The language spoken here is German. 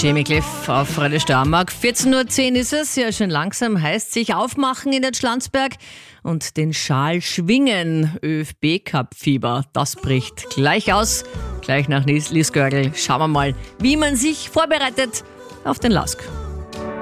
Jamie Cliff auf Radio Steiermark. 14.10 Uhr ist es, ja schon langsam heißt sich aufmachen in den Schlanzberg und den Schal schwingen. ÖFB-Cup-Fieber, das bricht gleich aus. Gleich nach Lies Görgel schauen wir mal, wie man sich vorbereitet auf den LASK.